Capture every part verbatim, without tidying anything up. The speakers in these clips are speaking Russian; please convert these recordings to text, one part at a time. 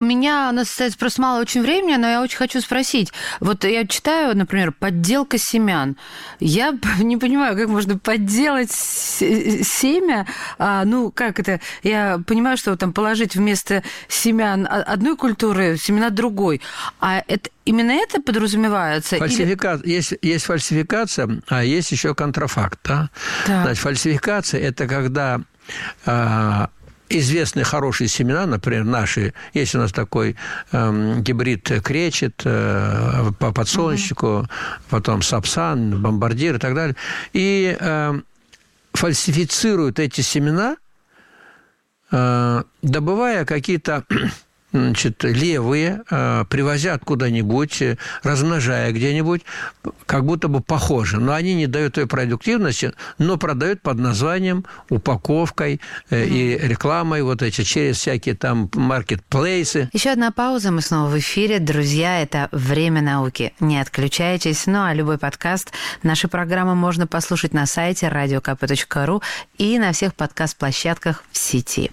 меня у нас остается просто мало очень времени, но я очень хочу спросить. Вот я читаю, например, подделка семян. Я не понимаю, как можно подделать семя. А, ну, как это? Я понимаю, что там положить вместо семян одной культуры семена другой. А это именно это подразумевается? Фальсифика... Или... Есть, есть фальсификация, а есть еще контрафакт. Да? Да. Значит, фальсификация – это когда а, известные хорошие семена, например, наши, есть у нас такой э, гибрид кречет э, по подсолнечнику, угу. потом сапсан, бомбардир и так далее, и э, фальсифицируют эти семена, э, добывая какие-то... Значит, левые, привозя откуда-нибудь, размножая где-нибудь, как будто бы похожи. Но они не дают той продуктивности, но продают под названием, упаковкой mm-hmm. и рекламой вот эти, через всякие там маркетплейсы. Еще одна пауза, мы снова в эфире. Друзья, это «Время науки». Не отключайтесь. Ну, а любой подкаст нашей программы можно послушать на сайте радио ка пэ точка ру и на всех подкаст-площадках в сети.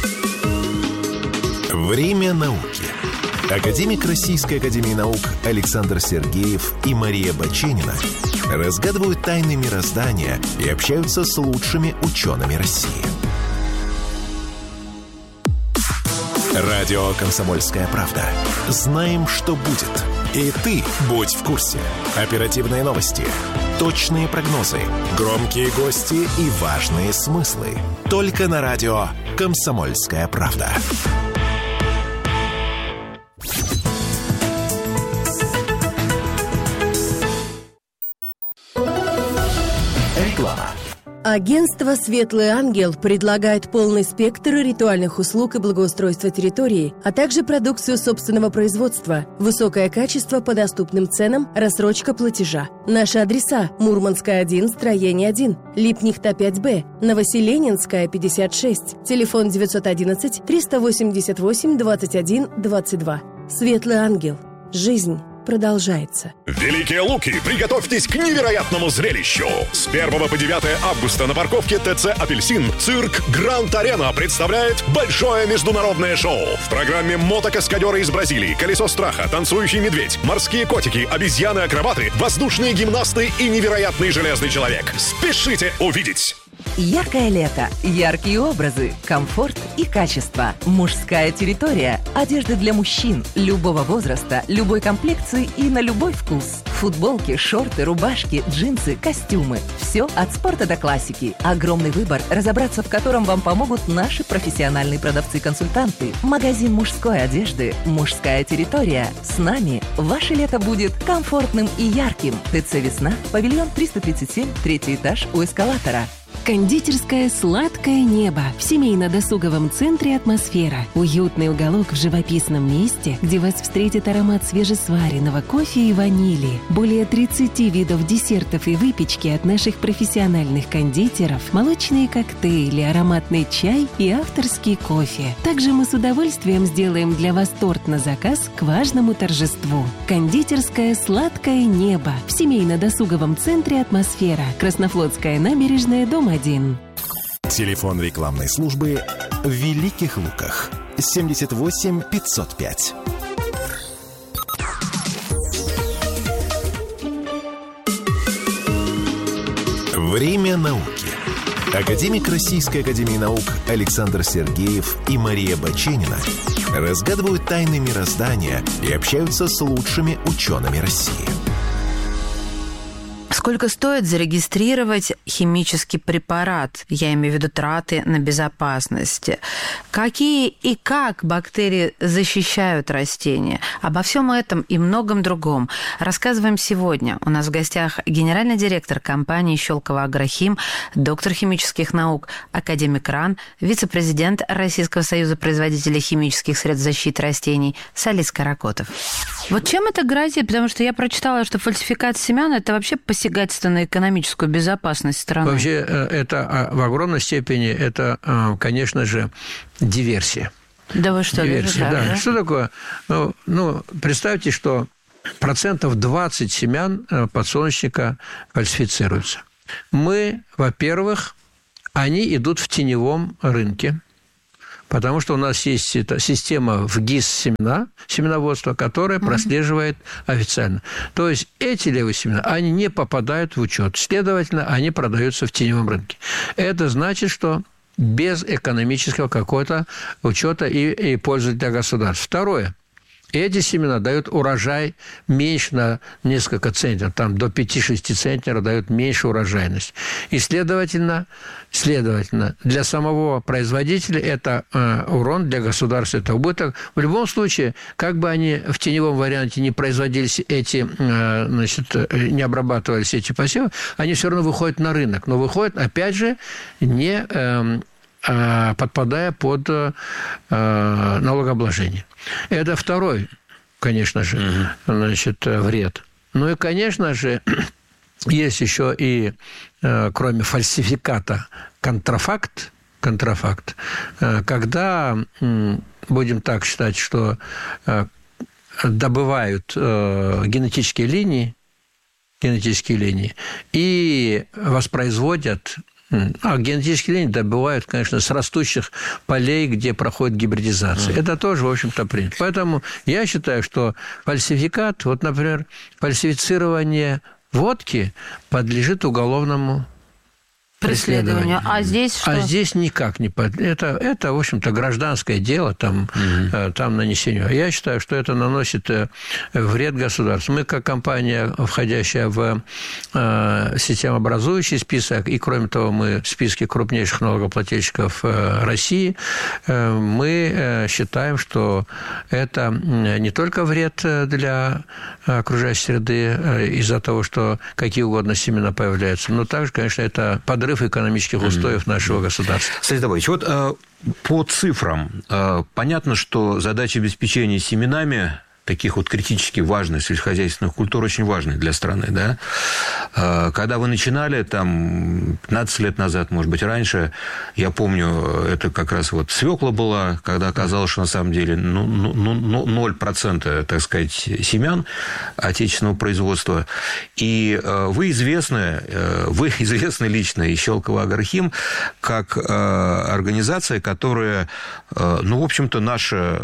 Время науки. Академик Российской академии наук Александр Сергеев и Мария Баченина разгадывают тайны мироздания и общаются с лучшими учеными России. Радио «Комсомольская правда». Знаем, что будет. И ты будь в курсе. Оперативные новости, точные прогнозы, громкие гости и важные смыслы. Только на радио «Комсомольская правда». Реклама. Агентство «Светлый ангел» предлагает полный спектр ритуальных услуг и благоустройства территории, а также продукцию собственного производства, высокое качество по доступным ценам, рассрочка платежа. Наши адреса: Мурманская, один, строение один, Липнихта, пять бэ, Новоселенинская, пятьдесят шесть, телефон девятьсот одиннадцать триста восемьдесят восемь двадцать один двадцать два. «Светлый ангел». Жизнь продолжается. Великие Луки, приготовьтесь к невероятному зрелищу. С первого по девятое августа на парковке тэ цэ «Апельсин» цирк «Гранд Арена» представляет большое международное шоу. В программе мотокаскадеры из Бразилии, колесо страха, танцующий медведь, морские котики, обезьяны-акробаты, воздушные гимнасты и невероятный железный человек. Спешите увидеть! Яркое лето, яркие образы, комфорт и качество. Мужская территория. Одежда для мужчин любого возраста, любой комплекции и на любой вкус. Футболки, шорты, рубашки, джинсы, костюмы. Все от спорта до классики. Огромный выбор, разобраться в котором вам помогут наши профессиональные продавцы-консультанты. Магазин мужской одежды «Мужская территория». С нами ваше лето будет комфортным и ярким. тэ цэ «Весна», павильон триста тридцать семь, третий этаж у эскалатора. Кондитерская «Сладкое небо» в семейно-досуговом центре «Атмосфера». Уютный уголок в живописном месте, где вас встретит аромат свежесваренного кофе и ванили. Более тридцати видов десертов и выпечки от наших профессиональных кондитеров, молочные коктейли, ароматный чай и авторский кофе. Также мы с удовольствием сделаем для вас торт на заказ к важному торжеству. Кондитерская «Сладкое небо» в семейно-досуговом центре «Атмосфера». Краснофлотская набережная, дом один. Телефон рекламной службы в Великих Луках. семьдесят восемь пятьсот пять. Время науки. Академик Российской академии наук Александр Сергеев и Мария Баченина разгадывают тайны мироздания и общаются с лучшими учеными России. Сколько стоит зарегистрировать химический препарат? Я имею в виду траты на безопасность. Какие и как бактерии защищают растения? Обо всем этом и многом другом рассказываем сегодня. У нас в гостях генеральный директор компании «Щелково Агрохим», доктор химических наук, академик РАН, вице-президент Российского союза производителей химических средств защиты растений Салис Скорокотов. Вот чем это грозит? Потому что я прочитала, что фальсификация семян – это вообще посягательство на экономическую безопасность страны. Вообще, это в огромной степени, это, конечно же, диверсия. Да вы что, диверсия, так, да. да? Что такое? Ну, ну, представьте, что процентов двадцать семян подсолнечника фальсифицируются. Мы, во-первых, они идут в теневом рынке. Потому что у нас есть эта система в ГИС семена, семеноводства, которая прослеживает официально. То есть эти левые семена, они не попадают в учет. Следовательно, они продаются в теневом рынке. Это значит, что без экономического какого-то учета и, и пользы для государства. Второе. Эти семена дают урожай меньше на несколько центнеров, там до пяти-шести центнеров дают меньше урожайность. И, следовательно, следовательно, для самого производителя это э, урон, для государства это убыток. В любом случае, как бы они в теневом варианте не производились эти, э, значит, не обрабатывались эти посевы, они все равно выходят на рынок. Но выходят, опять же, не... Э, подпадая под э, налогообложение. Это второй, конечно же, угу. значит, вред. Ну и, конечно же, есть еще и, э, кроме фальсификата, контрафакт, контрафакт, э, когда, э, будем так считать, что э, добывают э, генетические линии, генетические линии и воспроизводят. А генетические линии добывают, конечно, с растущих полей, где проходит гибридизация. Mm. Это тоже, в общем-то, принято. Поэтому я считаю, что фальсификат, вот, например, фальсифицирование водки подлежит уголовному преследованию. А здесь что? А здесь никак не... Под... Это, это, в общем-то, гражданское дело, там, mm-hmm. там нанесение. Я считаю, что это наносит вред государству. Мы, как компания, входящая в э, системообразующий список, и, кроме того, мы в списке крупнейших налогоплательщиков э, России, э, мы э, считаем, что это не только вред для окружающей среды э, из-за того, что какие угодно семена появляются, но также, конечно, это подрыв экономических устоев mm-hmm. нашего государства. Сергей Давыдович, вот э, по цифрам э, понятно, что задача обеспечения семенами таких вот критически важных сельскохозяйственных культур очень важны для страны, да? Когда вы начинали, там, пятнадцать лет назад, может быть, раньше, я помню, это как раз вот свекла была, когда оказалось, что на самом деле ну, ну, ноль процентов, так сказать, семян отечественного производства. И вы известны, вы известны лично из Щелково Агрохим, как организация, которая, ну, в общем-то, наше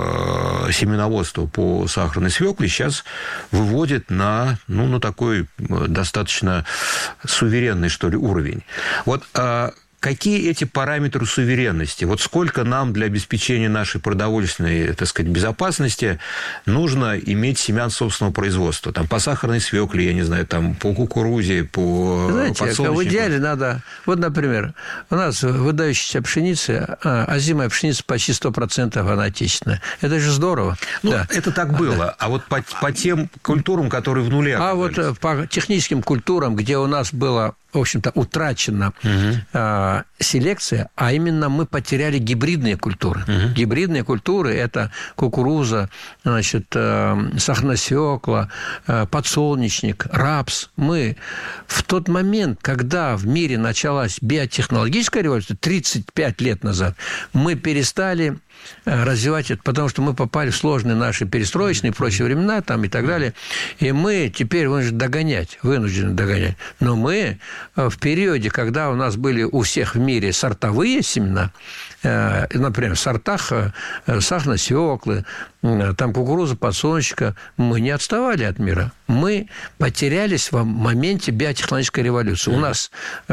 семеноводство по сахарной свекле сейчас выводит на, ну, на такой достаточно суверенный, что ли, уровень. Вот а какие эти параметры суверенности? Вот сколько нам для обеспечения нашей продовольственной, так сказать, безопасности нужно иметь семян собственного производства? Там, по сахарной свекле, я не знаю, там, по кукурузе, по Знаете, подсолнечнику. в идеале надо... Вот, например, у нас выдающаяся пшеница, озимая пшеница почти сто процентов она отечественная. Это же здорово. Ну, да. это так было. А вот по, по тем культурам, которые в нуле оказались? А вот по техническим культурам, где у нас было, в общем-то, утрачена угу. э, селекция, а именно мы потеряли гибридные культуры. Угу. Гибридные культуры – это кукуруза, значит, э, сахарная свекла, э, подсолнечник, рапс. Мы в тот момент, когда в мире началась биотехнологическая революция, тридцать пять лет назад, мы перестали развивать это, потому что мы попали в сложные наши перестроечные и прочие времена там, и так далее. И мы теперь вынуждены догонять, вынуждены догонять. Но мы в периоде, когда у нас были у всех в мире сортовые семена, например, в сортах сахарной свеклы, там кукуруза, подсолнечника, мы не отставали от мира. Мы потерялись в моменте биотехнологической революции. У нас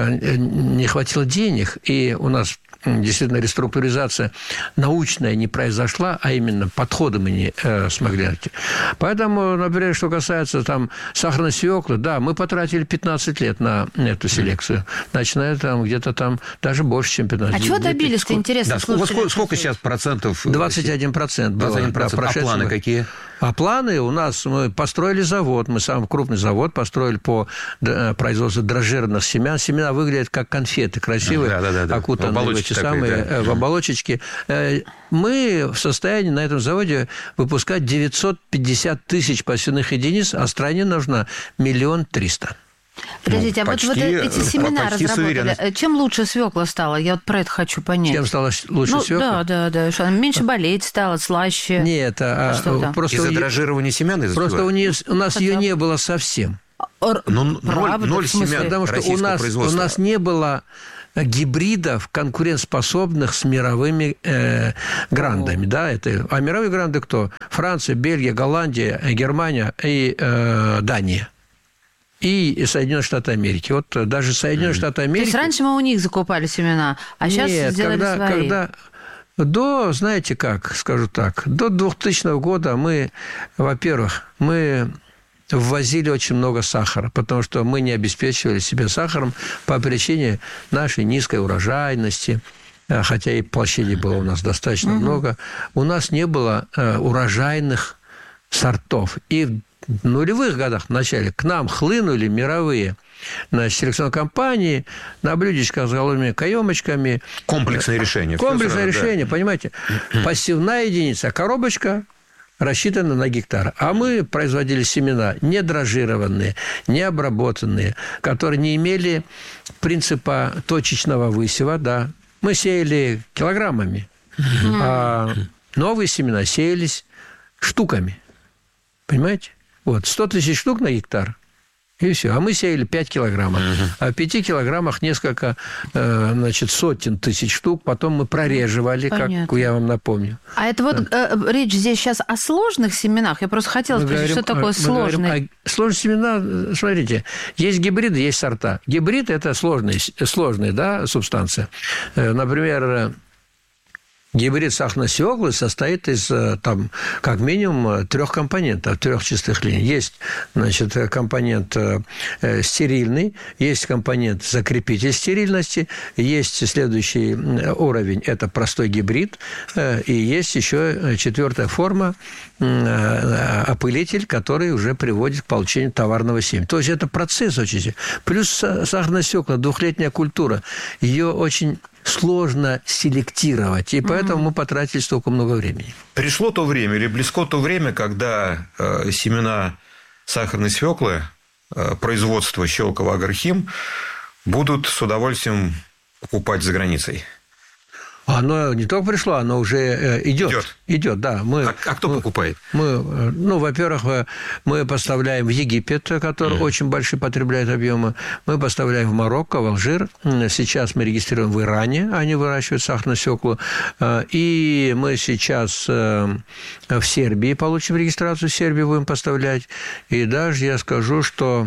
не хватило денег, и у нас действительно реструктуризация научная не произошла, а именно подходы мы не э, смогли найти. Поэтому, например, что касается там сахарной свеклы, да, мы потратили пятнадцать лет на эту селекцию, начиная там где-то там даже больше, чем пятнадцать. А чего добились-то, интересно? Да, сколько, сколько, сколько сейчас процентов? двадцать один процент было. двадцать один процент. Да, а планы какие? А планы у нас, мы построили завод, мы самый крупный завод построили по производству дрожжерных семян. Семена выглядят как конфеты, красивые, да, да, да, да. окутанные в эти самые, да. в оболочечки. Мы в состоянии на этом заводе выпускать девятьсот пятьдесят тысяч посевных единиц, а стране нужно миллион триста. Подождите, ну, а почти, вот, вот эти семена разработали. Чем лучше свекла стала? Я вот про это хочу понять. Чем стала лучше ну, свекла? Да, да, да. Что она меньше болеть стала, слаще. Нет, а, а просто из-за дрожжирования семян? Из-за просто у, нее, у нас Хотя... ее не было совсем. Ну, ноль, ноль семян. Потому что у нас, у нас не было гибридов, конкурентоспособных с мировыми э, грандами. Да, это, а мировые гранды кто? Франция, Бельгия, Голландия, Германия и э, Дания. И Соединенные Штаты Америки. Вот даже Соединенные mm-hmm. Штаты Америки... То есть раньше мы у них закупали семена, а сейчас Нет, сделали когда, свои? Когда... До, знаете как, скажу так, до двухтысячного года мы, во-первых, мы ввозили очень много сахара, потому что мы не обеспечивали себя сахаром по причине нашей низкой урожайности, хотя и площади было у нас достаточно угу. много. У нас не было урожайных сортов. И в нулевых годах, в начале, к нам хлынули мировые значит, селекционные компании на блюдечках с головными каемочками. Комплексное решение. Комплексное сразу, решение, да. понимаете. Посевная единица, коробочка рассчитана на гектар. А мы производили семена не дрожжированные, не обработанные, которые не имели принципа точечного высева, да. Мы сеяли килограммами, а новые семена сеялись штуками. Понимаете? Вот, сто тысяч штук на гектар, и все. А мы сеяли пять килограммов. Uh-huh. А в пяти килограммах несколько, э, значит, сотен тысяч штук. Потом мы прореживали, Понятно. Как я вам напомню. А это вот да. э, речь здесь сейчас о сложных семенах? Я просто хотела мы спросить, говорим, что такое сложные? Сложные семена, смотрите, есть гибриды, есть сорта. Гибрид – это сложная, сложная да, субстанция. Например, гибрид сахарной свеклы состоит из, там, как минимум, трех компонентов, трех чистых линий. Есть, значит, компонент стерильный, есть компонент закрепитель стерильности, есть следующий уровень – это простой гибрид, и есть еще четвертая форма – опылитель, который уже приводит к получению товарного семени. То есть это процесс очень. Плюс сахарная свекла, двухлетняя культура, ее очень сложно селектировать, и поэтому mm-hmm. мы потратили столько много времени. Пришло то время, или близко то время, когда э, семена сахарной свеклы, э, производства Щелково Агрохим, будут с удовольствием покупать за границей? Оно не только пришло, оно уже идет. Идет, идет да. Мы, а, а кто мы, покупает? Мы, ну, во-первых, мы поставляем в Египет, который mm. очень большие потребляет объемы. Мы поставляем в Марокко, в Алжир. Сейчас мы регистрируем в Иране, они выращивают сахарную свеклу. И мы сейчас в Сербии получим регистрацию, в Сербии будем поставлять. И даже я скажу, что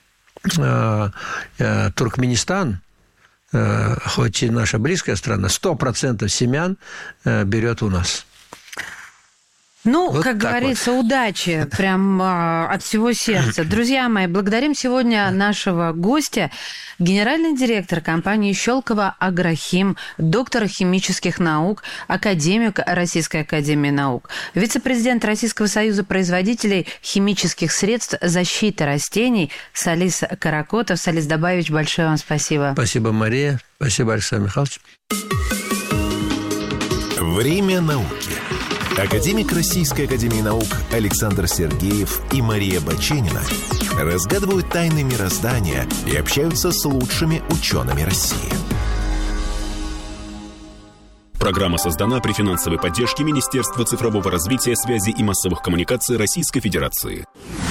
Туркменистан, хоть и наша близкая страна, сто процентов семян берет у нас. Ну, вот как говорится, вот. Удачи прям а, от всего сердца. Друзья мои, благодарим сегодня нашего гостя, генеральный директор компании «Щелково Агрохим», доктор химических наук, академик Российской академии наук, вице-президент Российского союза производителей химических средств защиты растений Салис Каракотов. Салис Добаевич, большое вам спасибо. Спасибо, Мария. Спасибо, Александр Михайлович. Время науки. Академик Российской академии наук Александр Сергеев и Мария Баченина разгадывают тайны мироздания и общаются с лучшими учеными России. Программа создана при финансовой поддержке Министерства цифрового развития, связи и массовых коммуникаций Российской Федерации.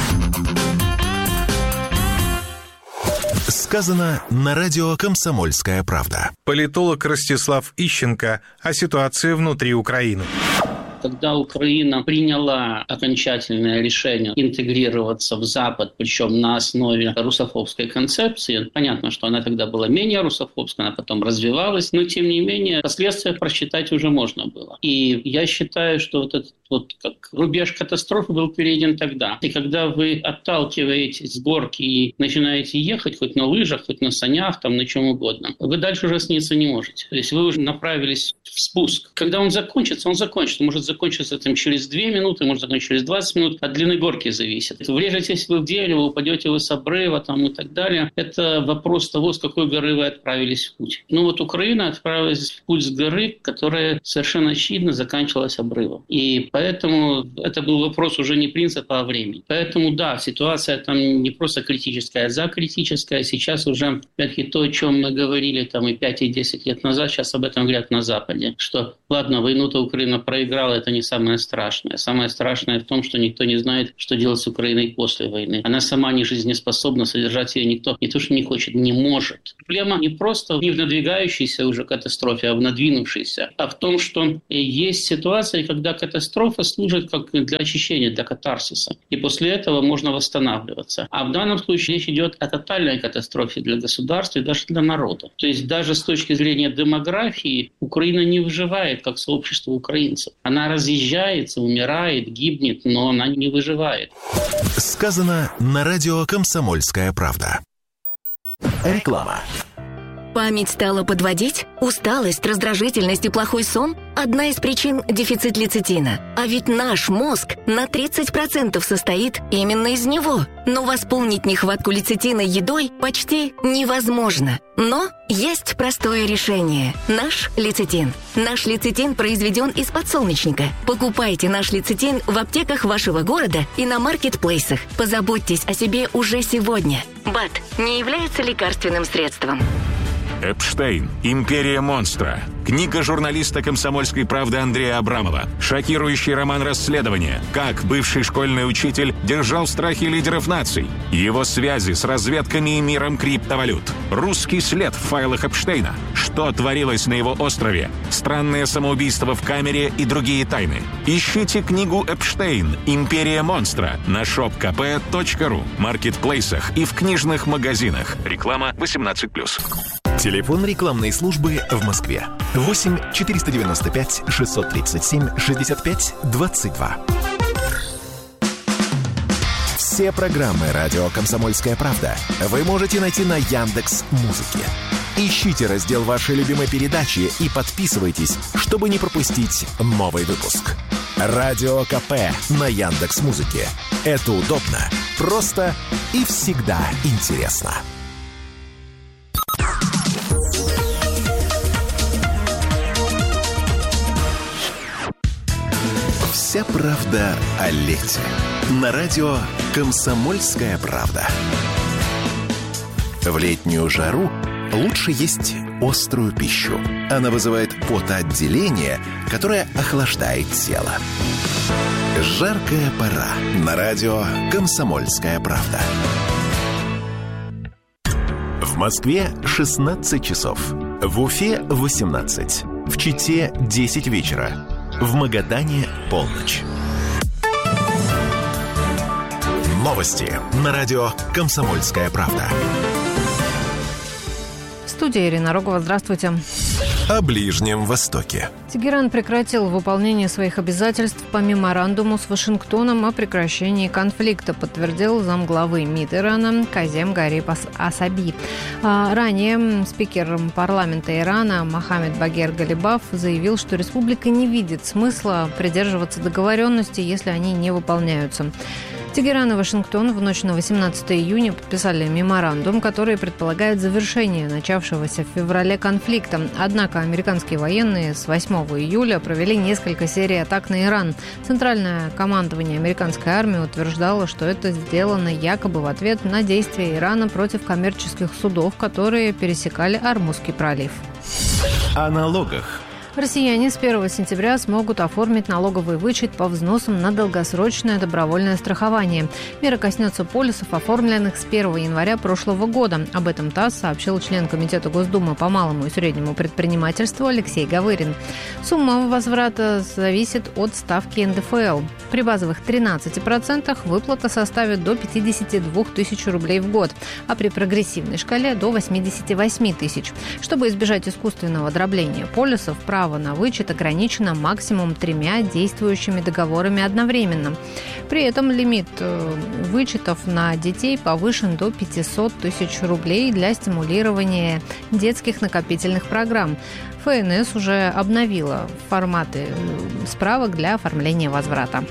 Сказано на радио «Комсомольская правда». Политолог Ростислав Ищенко о ситуации внутри Украины. Когда Украина приняла окончательное решение интегрироваться в Запад, причем на основе русофобской концепции, понятно, что она тогда была менее русофобской, она потом развивалась, но тем не менее последствия просчитать уже можно было. И я считаю, что вот этот вот как рубеж катастрофы был перейден тогда. И когда вы отталкиваетесь с горки и начинаете ехать хоть на лыжах, хоть на санях, там на чем угодно, вы дальше уже сниться не можете. То есть вы уже направились в спуск. Когда он закончится, он закончится. Может закончиться там через две минуты, может закончиться через двадцать минут. От длины горки зависит. Врежетесь вы в дерево, упадете вы с обрыва там, и так далее. Это вопрос того, с какой горы вы отправились в путь. Ну вот Украина отправилась в путь с горы, которая совершенно очевидно заканчивалась обрывом. И поэтому это был вопрос уже не принципа, а времени. Поэтому да, ситуация там не просто критическая, а закритическая. Сейчас уже, опять-таки, то, о чем мы говорили там и пять, и десять лет назад, сейчас об этом говорят на Западе. Что, ладно, войну-то Украина проиграла, это не самое страшное. Самое страшное в том, что никто не знает, что делать с Украиной после войны. Она сама не жизнеспособна, содержать ее никто не то, что не хочет, не может. Проблема не просто не в надвигающейся уже катастрофе, а в надвинувшейся, а в том, что есть ситуации, когда катастрофа служит как для очищения, для катарсиса. И после этого можно восстанавливаться. А в данном случае речь идет о тотальной катастрофе для государства и даже для народа. То есть даже с точки зрения демографии Украина не выживает как сообщество украинцев. Она разъезжается, умирает, гибнет, но она не выживает. Сказано на радио «Комсомольская правда». Реклама. Память стала подводить? Усталость, раздражительность и плохой сон – одна из причин – дефицит лецитина. А ведь наш мозг на тридцать процентов состоит именно из него. Но восполнить нехватку лецитина едой почти невозможно. Но есть простое решение – наш лецитин. Наш лецитин произведен из подсолнечника. Покупайте наш лецитин в аптеках вашего города и на маркетплейсах. Позаботьтесь о себе уже сегодня. БАД не является лекарственным средством. Эпштейн. Империя монстра. Книга журналиста «Комсомольской правды» Андрея Абрамова. Шокирующий роман расследования. Как бывший школьный учитель держал в страхе лидеров наций. Его связи с разведками и миром криптовалют. Русский след в файлах Эпштейна. Что творилось на его острове. Странные самоубийства в камере и другие тайны. Ищите книгу «Эпштейн. Империя монстра» на шоп ка пэ точка ру, маркетплейсах и в книжных магазинах. Реклама восемнадцать плюс. Телефон рекламной службы в Москве. восемь четыреста девяносто пять шестьсот тридцать семь шестьдесят пять двадцать два. Все программы радио «Комсомольская правда» вы можете найти на Яндекс.Музыке. Ищите раздел вашей любимой передачи и подписывайтесь, чтобы не пропустить новый выпуск. Радио КП на Яндекс.Музыке. Это удобно, просто и всегда интересно. Вся правда о лете. На радио «Комсомольская правда». В летнюю жару лучше есть острую пищу. Она вызывает потоотделение, которое охлаждает тело. Жаркая пора. На радио «Комсомольская правда». В Москве шестнадцать часов. В Уфе восемнадцать. В Чите десять вечера. В Магадане полночь. Новости на радио «Комсомольская правда». В студии Ирина Рогова. Здравствуйте. О Ближнем Востоке. Тегеран прекратил выполнение своих обязательств по меморандуму с Вашингтоном о прекращении конфликта, подтвердил замглавы МИД Ирана Казем Гариб Асаби. Ранее спикер парламента Ирана Мохаммед Багер Галибаф заявил, что республика не видит смысла придерживаться договоренностей, если они не выполняются. Тегеран и Вашингтон в ночь на восемнадцатое июня подписали меморандум, который предполагает завершение начавшегося в феврале конфликта. Однако американские военные с восьмого июля провели несколько серий атак на Иран. Центральное командование американской армии утверждало, что это сделано якобы в ответ на действия Ирана против коммерческих судов, которые пересекали Ормузский пролив. О налогах. Россияне с первого сентября смогут оформить налоговый вычет по взносам на долгосрочное добровольное страхование. Мера коснется полисов, оформленных с первого января прошлого года. Об этом ТАСС сообщил член Комитета Госдумы по малому и среднему предпринимательству Алексей Гавырин. Сумма возврата зависит от ставки эн дэ эф эл. При базовых тринадцати процентах выплата составит до пятидесяти двух тысяч рублей в год, а при прогрессивной шкале до восьмидесяти восьми тысяч. Чтобы избежать искусственного дробления полисов, право на вычет ограничено максимум тремя действующими договорами одновременно. При этом лимит вычетов на детей повышен до пятисот тысяч рублей для стимулирования детских накопительных программ. эф эн эс уже обновила форматы справок для оформления возврата.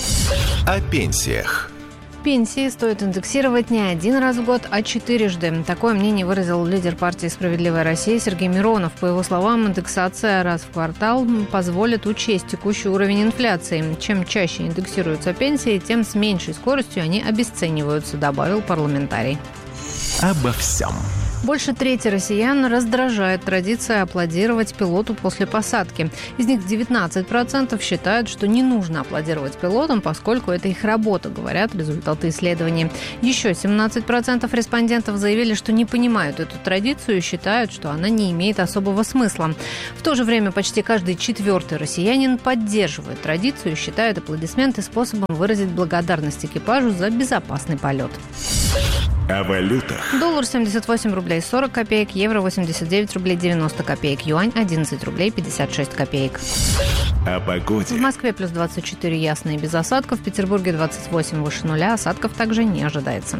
О пенсиях. Пенсии стоит индексировать не один раз в год, а четырежды. Такое мнение выразил лидер партии «Справедливая Россия» Сергей Миронов. По его словам, индексация раз в квартал позволит учесть текущий уровень инфляции. Чем чаще индексируются пенсии, тем с меньшей скоростью они обесцениваются, добавил парламентарий. Обо всем. Больше трети россиян раздражает традиция аплодировать пилоту после посадки. Из них девятнадцать процентов считают, что не нужно аплодировать пилотам, поскольку это их работа, говорят результаты исследований. Еще семнадцать процентов респондентов заявили, что не понимают эту традицию и считают, что она не имеет особого смысла. В то же время почти каждый четвертый россиянин поддерживает традицию и считает аплодисменты способом выразить благодарность экипажу за безопасный полет. О валютах. Доллар семьдесят восемь рублей сорок копеек, евро восемьдесят девять рублей девяносто копеек, юань одиннадцать рублей пятьдесят шесть копеек. О погоде. В Москве плюс двадцать четыре, ясно и без осадков. В Петербурге двадцать восемь, выше нуля. Осадков также не ожидается.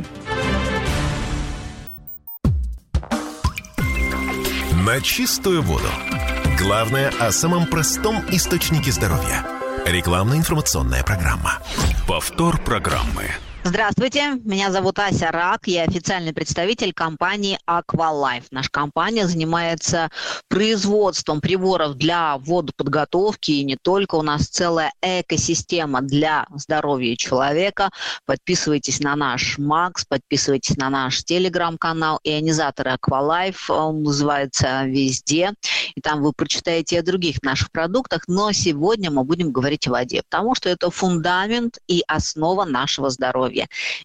На чистую воду. Главное о самом простом источнике здоровья. Рекламно-информационная программа. Повтор программы. Здравствуйте, меня зовут Ася Рак, я официальный представитель компании Aqualife. Наша компания занимается производством приборов для водоподготовки, и не только. У нас целая экосистема для здоровья человека. Подписывайтесь на наш Макс, подписывайтесь на наш телеграм-канал «Ионизаторы Aqualife», он называется везде. И там вы прочитаете о других наших продуктах, но сегодня мы будем говорить о воде, потому что это фундамент и основа нашего здоровья.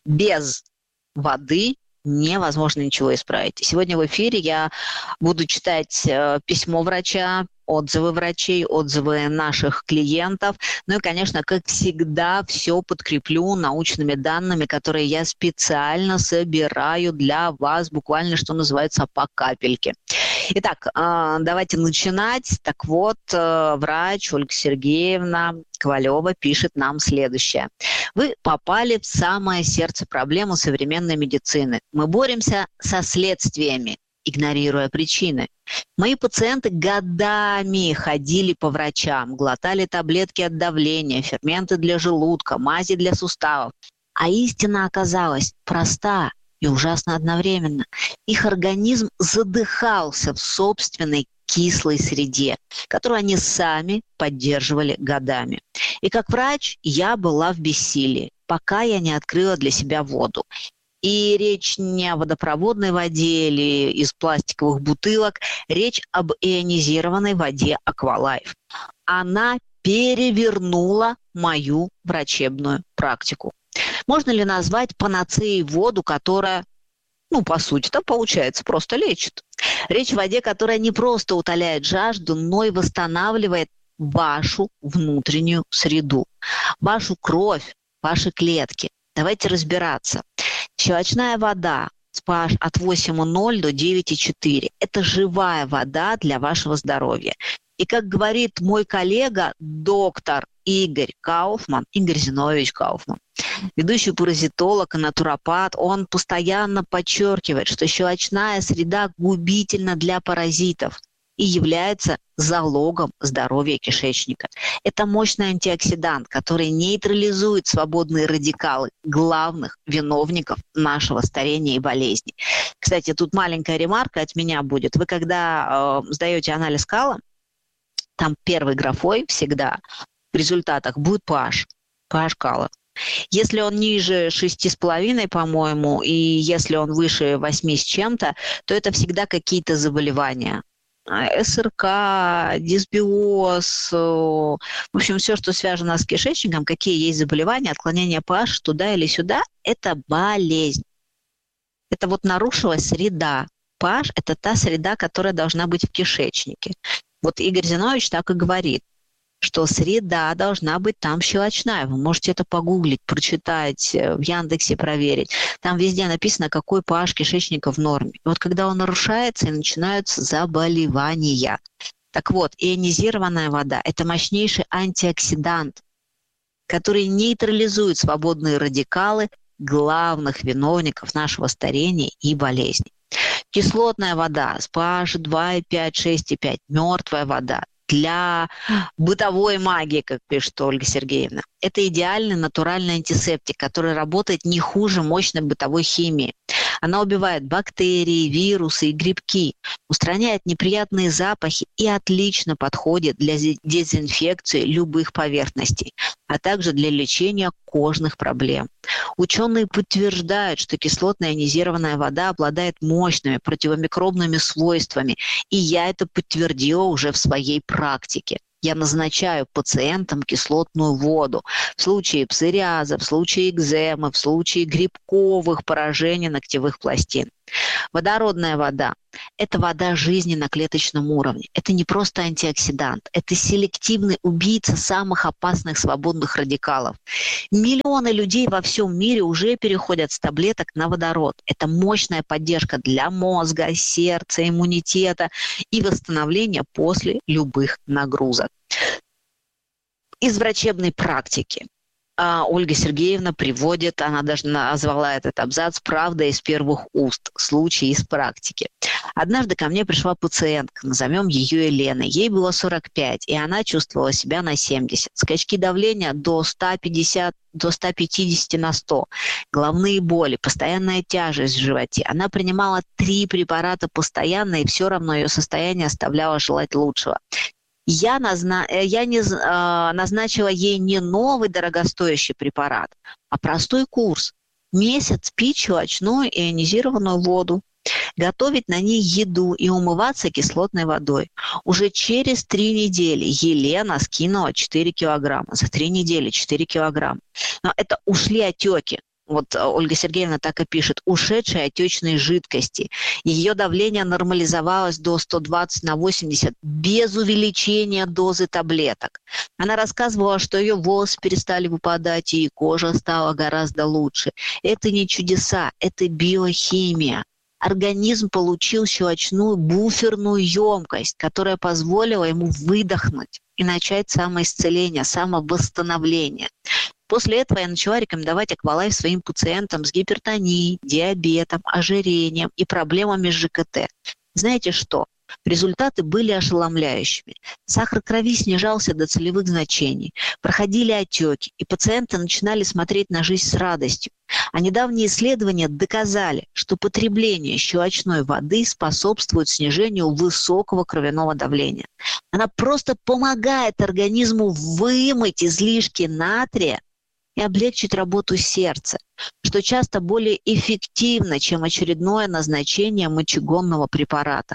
Без воды невозможно ничего исправить. Сегодня в эфире я буду читать э, письмо врача, отзывы врачей, отзывы наших клиентов. Ну и, конечно, как всегда, все подкреплю научными данными, которые я специально собираю для вас, буквально, что называется, по капельке. Итак, давайте начинать. Так вот, врач Ольга Сергеевна Ковалева пишет нам следующее. Вы попали в самое сердце проблемы современной медицины. Мы боремся со следствиями, игнорируя причины. Мои пациенты годами ходили по врачам, глотали таблетки от давления, ферменты для желудка, мази для суставов. А истина оказалась проста и ужасно одновременно. Их организм задыхался в собственной кислой среде, которую они сами поддерживали годами. И как врач я была в бессилии, пока я не открыла для себя воду. И речь не о водопроводной воде или из пластиковых бутылок, речь об ионизированной воде Aqualife. Она перевернула мою врачебную практику. Можно ли назвать панацеей воду, которая, ну, по сути-то, получается, просто лечит? Речь о воде, которая не просто утоляет жажду, но и восстанавливает вашу внутреннюю среду, вашу кровь, ваши клетки. Давайте разбираться. Щелочная вода с pH от восемь и ноль до девять и четыре – это живая вода для вашего здоровья. И как говорит мой коллега, доктор Игорь Кауфман, Игорь Зиновьевич Кауфман, ведущий паразитолог и натуропат, он постоянно подчеркивает, что щелочная среда губительна для паразитов и является залогом здоровья кишечника. Это мощный антиоксидант, который нейтрализует свободные радикалы, главных виновников нашего старения и болезней. Кстати, тут маленькая ремарка от меня будет. Вы когда э, сдаете анализ кала, там первой графой всегда в результатах будет pH, pH кала. Если он ниже шести с половиной, по-моему, и если он выше восьми с чем-то, то это всегда какие-то заболевания. СРК, дисбиоз, в общем, все, что связано с кишечником, какие есть заболевания, отклонение pH туда или сюда, это болезнь. Это вот нарушилась среда. pH – это та среда, которая должна быть в кишечнике. Вот Игорь Зиновьевич так и говорит, что среда должна быть там щелочная. Вы можете это погуглить, прочитать, в Яндексе проверить. Там везде написано, какой pH кишечника в норме. И вот когда он нарушается, и начинаются заболевания. Так вот, ионизированная вода – это мощнейший антиоксидант, который нейтрализует свободные радикалы главных виновников нашего старения и болезней. Кислотная вода с pH два и пять, шесть и пять, мертвая вода для бытовой магии, как пишет Ольга Сергеевна. Это идеальный натуральный антисептик, который работает не хуже мощной бытовой химии. Она убивает бактерии, вирусы и грибки, устраняет неприятные запахи и отлично подходит для дезинфекции любых поверхностей, а также для лечения кожных проблем. Ученые подтверждают, что кислотная ионизированная вода обладает мощными противомикробными свойствами, и я это подтвердила уже в своей практике. Я назначаю пациентам кислотную воду в случае псориаза, в случае экземы, в случае грибковых поражений ногтевых пластин. Водородная вода – это вода жизни на клеточном уровне. Это не просто антиоксидант, это селективный убийца самых опасных свободных радикалов. Миллионы людей во всем мире уже переходят с таблеток на водород. Это мощная поддержка для мозга, сердца, иммунитета и восстановления после любых нагрузок. Из врачебной практики. Ольга Сергеевна приводит, она даже назвала этот абзац «Правда из первых уст. Случаи из практики». Однажды ко мне пришла пациентка, назовем ее Еленой. Ей было сорок пять, и она чувствовала себя на семьдесят. Скачки давления до ста пятидесяти, до ста пятидесяти на сто. Головные боли, постоянная тяжесть в животе. Она принимала три препарата постоянно, и все равно ее состояние оставляло желать лучшего. Я, назна... я не... э, назначила ей не новый дорогостоящий препарат, а простой курс. Месяц пить щелочную ионизированную воду, готовить на ней еду и умываться кислотной водой. Уже через три недели Елена скинула четыре килограмма. За три недели четыре килограмма. Но это ушли отеки. Вот Ольга Сергеевна так и пишет, ушедшие отечные жидкости. Ее давление нормализовалось до ста двадцати на восемьдесят без увеличения дозы таблеток. Она рассказывала, что ее волосы перестали выпадать, и кожа стала гораздо лучше. Это не чудеса, это биохимия. Организм получил щелочную буферную емкость, которая позволила ему выдохнуть и начать самоисцеление, самовосстановление. После этого я начала рекомендовать Аквалайф своим пациентам с гипертонией, диабетом, ожирением и проблемами с ЖКТ. Знаете что? Результаты были ошеломляющими. Сахар крови снижался до целевых значений, проходили отеки, и пациенты начинали смотреть на жизнь с радостью. А недавние исследования доказали, что потребление щелочной воды способствует снижению высокого кровяного давления. Она просто помогает организму вымыть излишки натрия и облегчить работу сердца, что часто более эффективно, чем очередное назначение мочегонного препарата.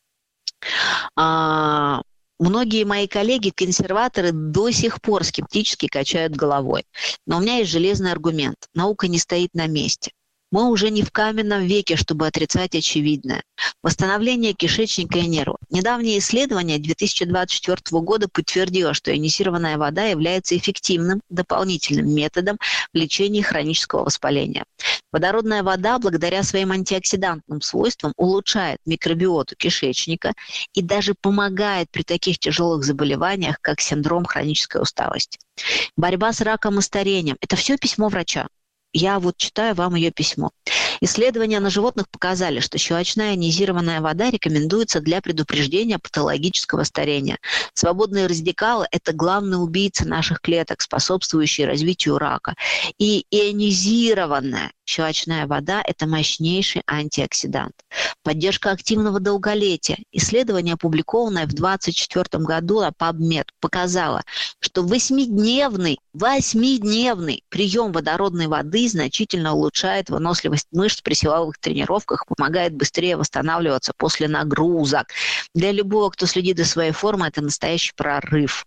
А, многие мои коллеги-консерваторы до сих пор скептически качают головой. Но у меня есть железный аргумент. Наука не стоит на месте. Мы уже не в каменном веке, чтобы отрицать очевидное. Восстановление кишечника и нервов. Недавнее исследование две тысячи двадцать четвёртого года подтвердило, что ионизированная вода является эффективным дополнительным методом в лечении хронического воспаления. Водородная вода, благодаря своим антиоксидантным свойствам, улучшает микробиоту кишечника и даже помогает при таких тяжелых заболеваниях, как синдром хронической усталости. Борьба с раком и старением – это все письмо врача. Я вот читаю вам ее письмо. Исследования на животных показали, что щелочная ионизированная вода рекомендуется для предупреждения патологического старения. Свободные радикалы – это главные убийцы наших клеток, способствующие развитию рака. И ионизированная щелочная вода – это мощнейший антиоксидант. Поддержка активного долголетия. Исследование, опубликованное в две тысячи двадцать четвёртом году на PubMed, показало, что восьмидневный, восьмидневный прием водородной воды значительно улучшает выносливость мышц при силовых тренировках, помогает быстрее восстанавливаться после нагрузок. Для любого, кто следит за своей формой, это настоящий прорыв.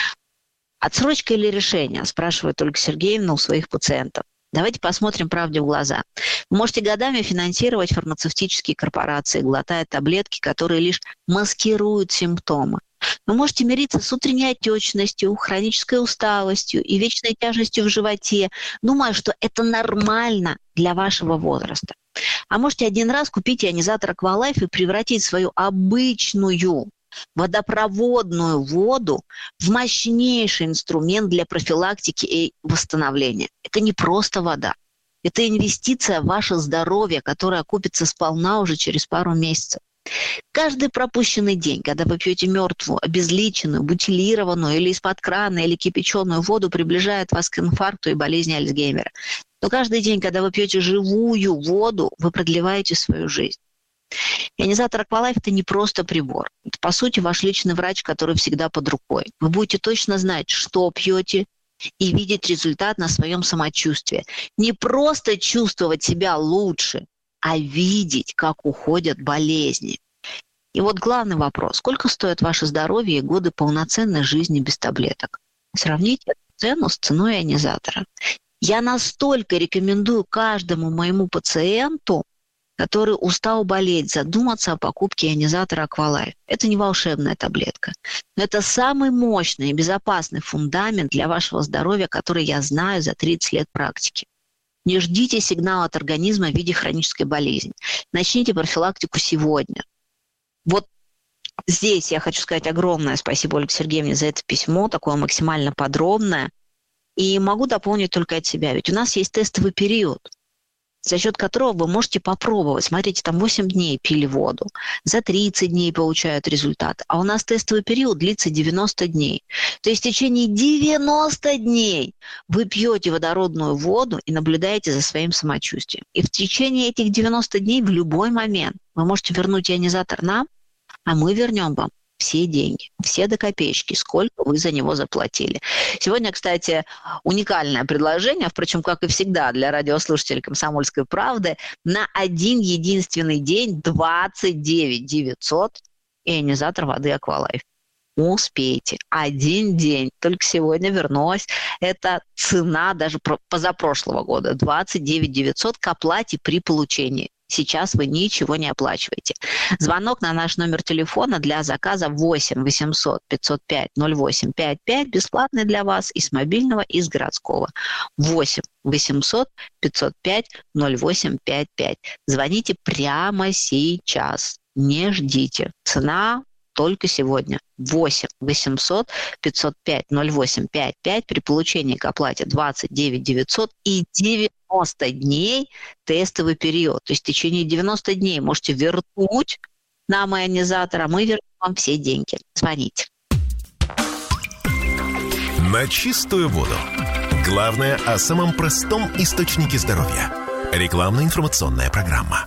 Отсрочка или решение, спрашивает Ольга Сергеевна у своих пациентов. Давайте посмотрим правде в глаза. Вы можете годами финансировать фармацевтические корпорации, глотая таблетки, которые лишь маскируют симптомы. Вы можете мириться с утренней отечностью, хронической усталостью и вечной тяжестью в животе, думая, что это нормально для вашего возраста. А можете один раз купить ионизатор Аквалайф и превратить свою обычную водопроводную воду в мощнейший инструмент для профилактики и восстановления. Это не просто вода. Это инвестиция в ваше здоровье, которая окупится сполна уже через пару месяцев. Каждый пропущенный день, когда вы пьете мертвую, обезличенную, бутилированную или из-под крана, или кипяченую воду, приближает вас к инфаркту и болезни Альцгеймера. Но каждый день, когда вы пьете живую воду, вы продлеваете свою жизнь. Ионизатор Аквалайф – это не просто прибор. Это, по сути, ваш личный врач, который всегда под рукой. Вы будете точно знать, что пьете, и видеть результат на своем самочувствии. Не просто чувствовать себя лучше, а видеть, как уходят болезни. И вот главный вопрос. Сколько стоит ваше здоровье и годы полноценной жизни без таблеток? Сравните эту цену с ценой ионизатора. Я настолько рекомендую каждому моему пациенту, который устал болеть, задуматься о покупке ионизатора Аквалайф. Это не волшебная таблетка, но это самый мощный и безопасный фундамент для вашего здоровья, который я знаю за тридцать лет практики. Не ждите сигнала от организма в виде хронической болезни. Начните профилактику сегодня. Вот здесь я хочу сказать огромное спасибо Ольге Сергеевне за это письмо, такое максимально подробное. И могу дополнить только от себя. Ведь у нас есть тестовый период, за счет которого вы можете попробовать. Смотрите, там восемь дней пили воду, за тридцать дней получают результат. А у нас тестовый период длится девяносто дней. То есть в течение девяноста дней вы пьете водородную воду и наблюдаете за своим самочувствием. И в течение этих девяноста дней в любой момент вы можете вернуть ионизатор нам, а мы вернем вам все деньги, все до копеечки, сколько вы за него заплатили. Сегодня, кстати, уникальное предложение, впрочем, как и всегда для радиослушателей «Комсомольской правды», на один единственный день двадцать девять девятьсот ионизатор воды Аквалайф. Успеете. Один день. Только сегодня вернулась. Это цена даже позапрошлого года. двадцать девять девятьсот к оплате при получении. Сейчас вы ничего не оплачиваете. Звонок на наш номер телефона для заказа восемь восемьсот пятьсот пять ноль восемь пять пять бесплатный для вас и с мобильного, и с городского. восемь восемьсот пятьсот пять ноль восемь пять пять. Звоните прямо сейчас. Не ждите. Цена только сегодня. восемь восемьсот пятьсот пять ноль восемь пять пять при получении к оплате двадцать девять девятьсот и девяносто дней тестовый период. То есть в течение девяноста дней можете вернуть нам ионизатор, а мы вернем вам все деньги. Звоните. На чистую воду. Главное о самом простом источнике здоровья. Рекламно-информационная программа.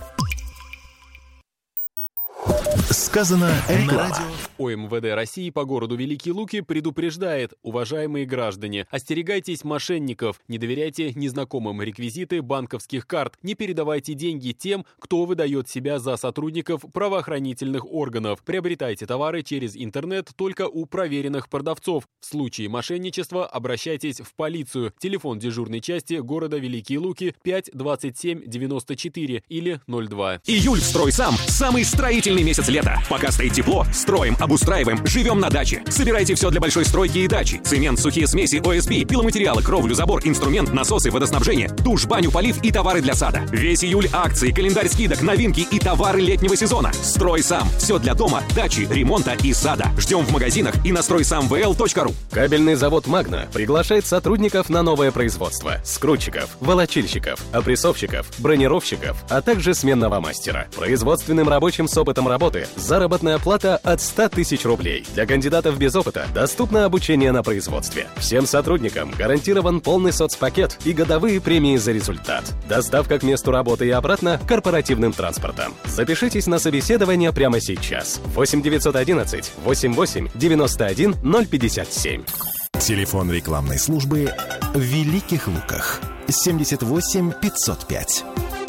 Сказано на радио. ОМВД России по городу Великие Луки предупреждает: уважаемые граждане, остерегайтесь мошенников, не доверяйте незнакомым реквизиты банковских карт, не передавайте деньги тем, кто выдает себя за сотрудников правоохранительных органов. Приобретайте товары через интернет только у проверенных продавцов. В случае мошенничества обращайтесь в полицию. Телефон дежурной части города Великие Луки пять двадцать семь девяносто четыре или ноль два. Июль в «Стройсам» – самый строительный месяц лета. Пока стоит тепло, строим, обустраиваем, живем на даче. Собирайте все для большой стройки и дачи. Цемент, сухие смеси, о эс пи, пиломатериалы, кровлю, забор, инструмент, насосы, водоснабжение, душ, баню, полив и товары для сада. Весь июль акции, календарь скидок, новинки и товары летнего сезона. «Стройсам» – все для дома, дачи, ремонта и сада. Ждем в магазинах и на стройсам вэ эл точка ру. Кабельный завод «Магна» приглашает сотрудников на новое производство. Скрутчиков, волочильщиков, опрессовщиков, бронировщиков, а также сменного мастера. Производственным рабочим с опытом работы заработная плата от ста тысяч рублей. Для кандидатов без опыта доступно обучение на производстве. Всем сотрудникам гарантирован полный соцпакет и годовые премии за результат. Доставка к месту работы и обратно корпоративным транспортом. Запишитесь на собеседование прямо сейчас. восемь девятьсот одиннадцать восемьдесят восемь девяносто один ноль пятьдесят семь. Телефон рекламной службы в Великих Луках. семьдесят восемь пятьсот пять.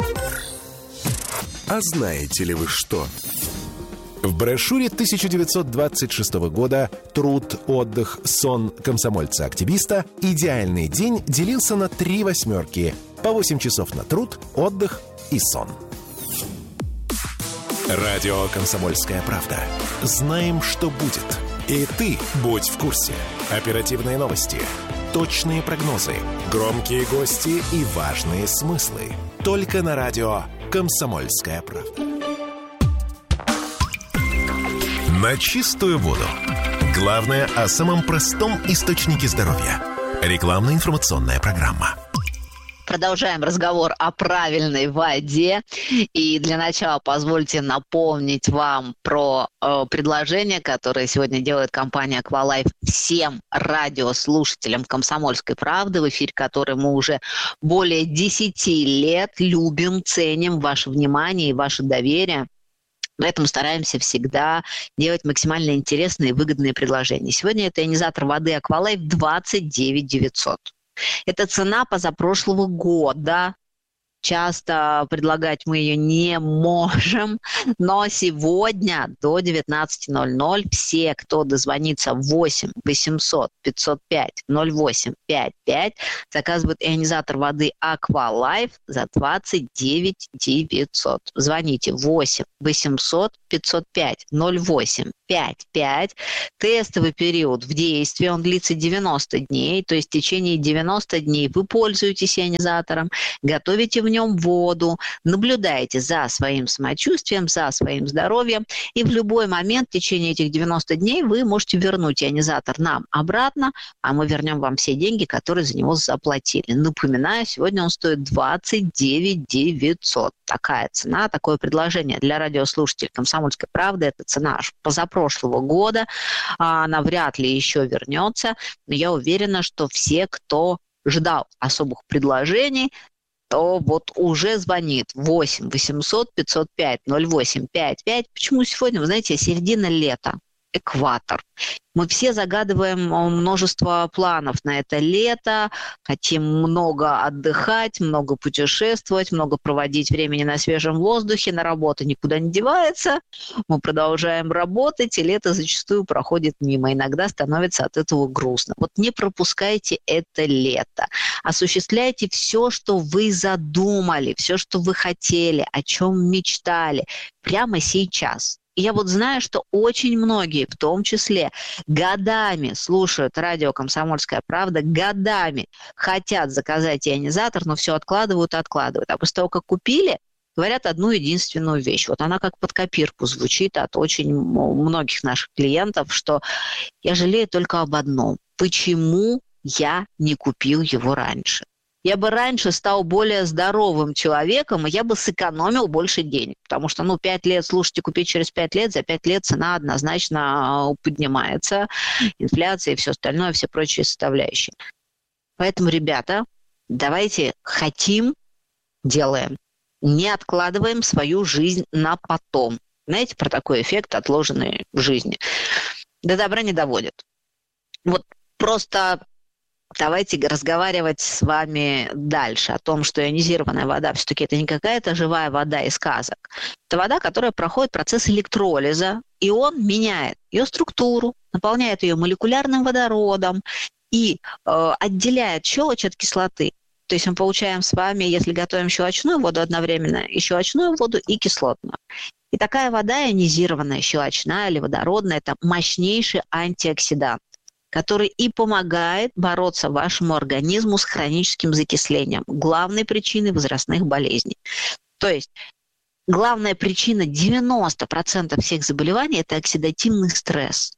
А знаете ли вы что? В брошюре тысяча девятьсот двадцать шестого года «Труд, отдых, сон комсомольца-активиста» идеальный день делился на три восьмерки. По восемь часов на труд, отдых и сон. Радио «Комсомольская правда». Знаем, что будет. И ты будь в курсе. Оперативные новости, точные прогнозы, громкие гости и важные смыслы. Только на радио «Комсомольская правда». На чистую воду. Главное о самом простом источнике здоровья. Рекламно-информационная программа. Продолжаем разговор о правильной воде. И для начала позвольте напомнить вам про э, предложение, которое сегодня делает компания Аквалайф всем радиослушателям «Комсомольской правды», в эфире которой мы уже более десяти лет любим, ценим ваше внимание и ваше доверие. Поэтому стараемся всегда делать максимально интересные и выгодные предложения. Сегодня это ионизатор воды Аквалайф двадцать девять девятьсот. Это цена позапрошлого года. Часто предлагать мы ее не можем, но сегодня до девятнадцати ноль-ноль все, кто дозвонится в восемь восемьсот пятьсот пять ноль восемь пять пять, заказывают ионизатор воды Аквалайф за двадцать девять девятьсот. Звоните восемь восемьсот пятьсот пять ноль восемь пять пять. Тестовый период в действии, он длится девяносто дней, то есть в течение девяноста дней вы пользуетесь ионизатором, готовите в нем воду, наблюдаете за своим самочувствием, за своим здоровьем, и в любой момент в течение этих девяноста дней вы можете вернуть ионизатор нам обратно, а мы вернем вам все деньги, которые за него заплатили. Напоминаю, сегодня он стоит двадцать девять девятьсот. Такая цена, такое предложение для радиослушателей «Комсомольской правды». Это цена аж позапрошлого года. Она вряд ли еще вернется. Но я уверена, что все, кто ждал особых предложений, то вот уже звонит восемь восемьсот пятьсот пять ноль восемь пять пять. Почему сегодня? Вы знаете, середина лета, экватор. Мы все загадываем множество планов на это лето, хотим много отдыхать, много путешествовать, много проводить времени на свежем воздухе, на работу никуда не девается. Мы продолжаем работать, и лето зачастую проходит мимо. Иногда становится от этого грустно. Вот не пропускайте это лето. Осуществляйте все, что вы задумали, все, что вы хотели, о чем мечтали, прямо сейчас. И я вот знаю, что очень многие, в том числе, годами слушают радио «Комсомольская правда», годами хотят заказать ионизатор, но все откладывают и откладывают. А после того, как купили, говорят одну единственную вещь. Вот она как под копирку звучит от очень многих наших клиентов, что я жалею только об одном. Почему я не купил его раньше? Я бы раньше стал более здоровым человеком, и я бы сэкономил больше денег. Потому что, ну, пять лет, слушайте, купить через пять лет, за пять лет цена однозначно поднимается. Инфляция и все остальное, все прочие составляющие. Поэтому, ребята, давайте хотим, делаем. Не откладываем свою жизнь на потом. Знаете, про такой эффект отложенной в жизни. До добра не доводит. Вот просто... Давайте разговаривать с вами дальше о том, что ионизированная вода все-таки это не какая-то живая вода из сказок. Это вода, которая проходит процесс электролиза, и он меняет ее структуру, наполняет ее молекулярным водородом и э, отделяет щелочь от кислоты. То есть мы получаем с вами, если готовим щелочную воду одновременно, и щелочную воду, и кислотную. И такая вода ионизированная, щелочная или водородная, это мощнейший антиоксидант, который и помогает бороться вашему организму с хроническим закислением, главной причиной возрастных болезней. То есть главная причина девяносто процентов всех заболеваний – это оксидативный стресс.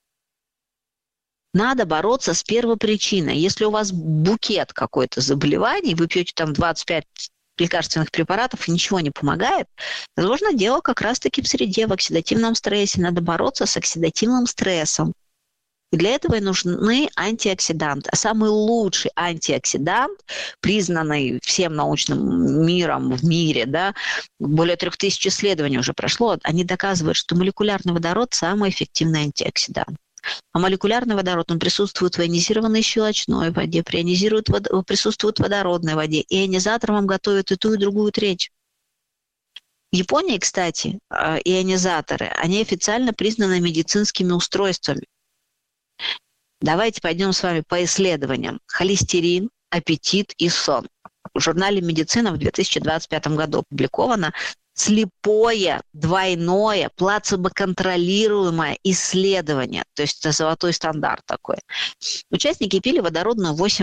Надо бороться с первопричиной. Если у вас букет какой-то заболеваний, вы пьете там двадцать пять лекарственных препаратов и ничего не помогает, возможно, дело как раз-таки в среде, в оксидативном стрессе. Надо бороться с оксидативным стрессом. И для этого и нужны антиоксиданты. А самый лучший антиоксидант, признанный всем научным миром в мире, да, более трех тысяч исследований уже прошло, они доказывают, что молекулярный водород – самый эффективный антиоксидант. А молекулярный водород, он присутствует в ионизированной щелочной воде, присутствует в водородной воде. И ионизатор вам готовит и ту, и другую треть. В Японии, кстати, ионизаторы, они официально признаны медицинскими устройствами. Давайте пойдем с вами по исследованиям. Холестерин, аппетит и сон. В журнале «Медицина» в две тысячи двадцать пятом году опубликовано слепое, двойное, плацебо-контролируемое исследование. То есть это золотой стандарт такой. Участники пили водородную восемь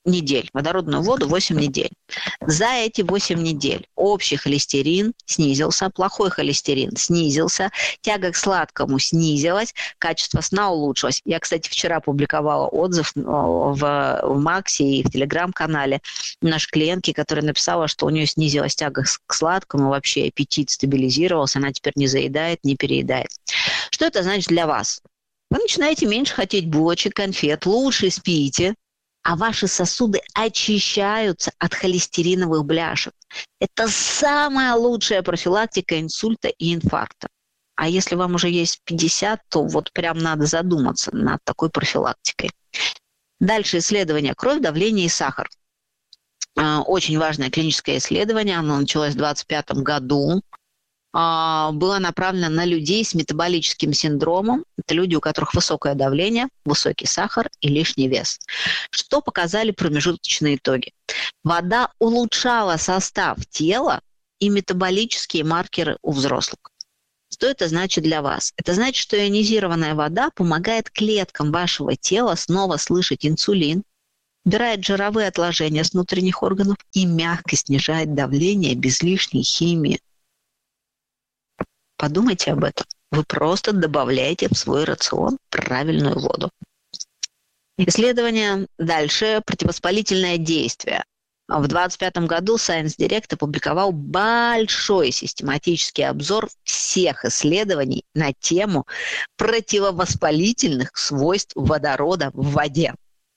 недель, водородную воду восемь недель. За эти восемь недель общий холестерин снизился, плохой холестерин снизился, тяга к сладкому снизилась, качество сна улучшилось. Я, кстати, вчера публиковала отзыв в, в Максе и в Телеграм-канале нашей клиентки, которая написала, что у нее снизилась тяга к сладкому, вообще аппетит стабилизировался, она теперь не заедает, не переедает. Что это значит для вас? Вы начинаете меньше хотеть булочек, конфет, лучше спите, а ваши сосуды очищаются от холестериновых бляшек. Это самая лучшая профилактика инсульта и инфаркта. А если вам уже есть пятьдесят, то вот прям надо задуматься над такой профилактикой. Дальше исследование: кровь, давление и сахар. Очень важное клиническое исследование, оно началось в двадцать пятом году. Было направлено на людей с метаболическим синдромом. Это люди, у которых высокое давление, высокий сахар и лишний вес. Что показали промежуточные итоги? Вода улучшала состав тела и метаболические маркеры у взрослых. Что это значит для вас? Это значит, что ионизированная вода помогает клеткам вашего тела снова слышать инсулин, убирает жировые отложения с внутренних органов и мягко снижает давление без лишней химии. Подумайте об этом. Вы просто добавляете в свой рацион правильную воду. Исследование дальше. Противовоспалительное действие. В двадцать пятом году Science Direct опубликовал большой систематический обзор всех исследований на тему противовоспалительных свойств водорода в воде.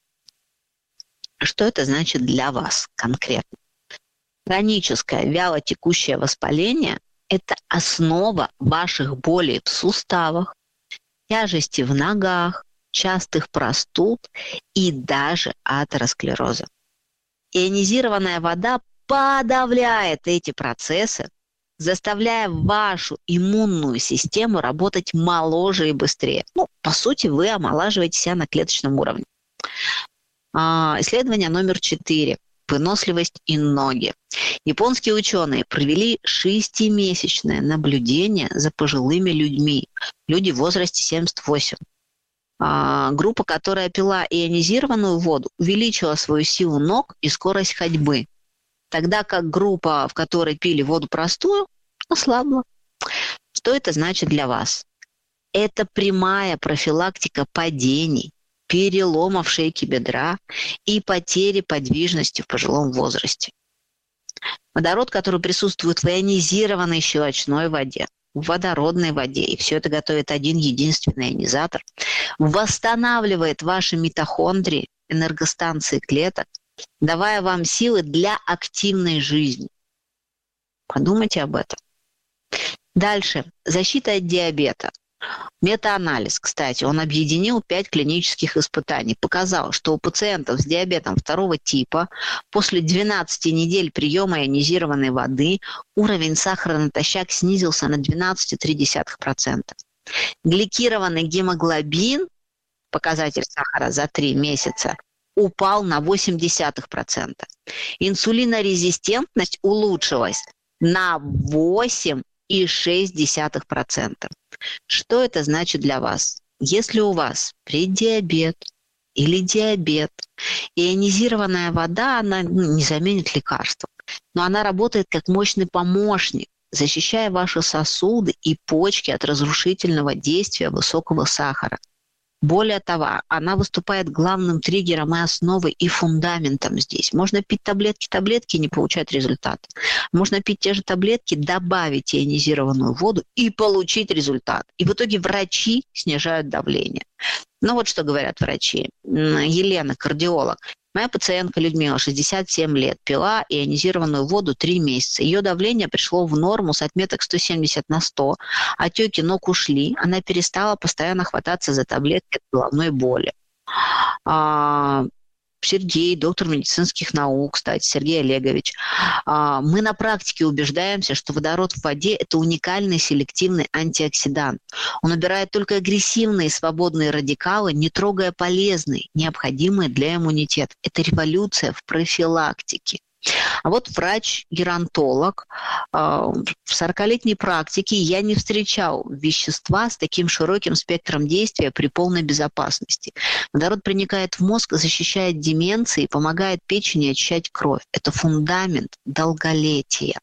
Что это значит для вас конкретно? Хроническое вялотекущее воспаление – это основа ваших болей в суставах, тяжести в ногах, частых простуд и даже атеросклероза. Ионизированная вода подавляет эти процессы, заставляя вашу иммунную систему работать моложе и быстрее. Ну, по сути, вы омолаживаете себя на клеточном уровне. А, исследование номер четыре. Выносливость и ноги. Японские ученые провели шестимесячное наблюдение за пожилыми людьми, люди в возрасте семьдесят восемь. А, группа, которая пила ионизированную воду, увеличила свою силу ног и скорость ходьбы, тогда как группа, в которой пили воду простую, ослабла. Что это значит для вас? Это прямая профилактика падений, переломов шейки бедра и потери подвижности в пожилом возрасте. Водород, который присутствует в ионизированной щелочной воде, в водородной воде, и все это готовит один единственный ионизатор, восстанавливает ваши митохондрии, энергостанции клеток, давая вам силы для активной жизни. Подумайте об этом. Дальше. Защита от диабета. Метаанализ, кстати, он объединил пять клинических испытаний. Показал, что у пациентов с диабетом второго типа после двенадцати недель приема ионизированной воды уровень сахара натощак снизился на двенадцать целых три десятых процента. Гликированный гемоглобин, показатель сахара за три месяца, упал на восемь десятых процента. Инсулинорезистентность улучшилась на восемь целых шесть десятых процента. Что это значит для вас? Если у вас преддиабет или диабет, ионизированная вода, она ну, не заменит лекарства, но она работает как мощный помощник, защищая ваши сосуды и почки от разрушительного действия высокого сахара. Более того, она выступает главным триггером и основой, и фундаментом здесь. Можно пить таблетки, таблетки и не получать результат. Можно пить те же таблетки, добавить ионизированную воду и получить результат. И в итоге врачи снижают давление. Ну вот что говорят врачи. Елена, кардиолог. Моя пациентка Людмила, шестьдесят семь лет, пила ионизированную воду три месяца. Ее давление пришло в норму с отметок сто семьдесят на сто. Отеки ног ушли. Она перестала постоянно хвататься за таблетки от головной боли. А, Сергей, доктор медицинских наук, кстати, Сергей Олегович. А, мы на практике убеждаемся, что водород в воде – это уникальный селективный антиоксидант. Он убирает только агрессивные свободные радикалы, не трогая полезные, необходимые для иммунитета. Это революция в профилактике. А вот врач-геронтолог э, в сорокалетней практике я не встречал вещества с таким широким спектром действия при полной безопасности. Водород проникает в мозг, защищает деменции, помогает печени очищать кровь. Это фундамент долголетия.